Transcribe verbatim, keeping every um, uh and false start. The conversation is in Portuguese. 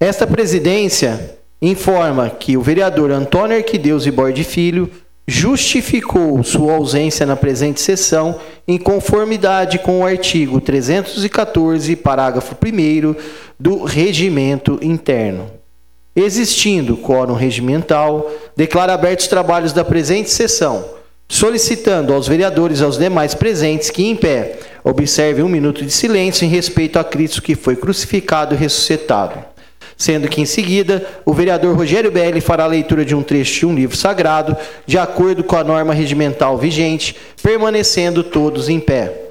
Esta presidência informa que o vereador Antônio Arquideus Ibordi Filho justificou sua ausência na presente sessão em conformidade com o artigo trezentos e quatorze, parágrafo primeiro do Regimento Interno. Existindo quórum regimental, declaro abertos os trabalhos da presente sessão, solicitando aos vereadores e aos demais presentes que, em pé, observem um minuto de silêncio em respeito a Cristo que foi crucificado e ressuscitado. Sendo que, em seguida, o vereador Rogério Belli fará a leitura de um trecho de um livro sagrado, de acordo com a norma regimental vigente, permanecendo todos em pé.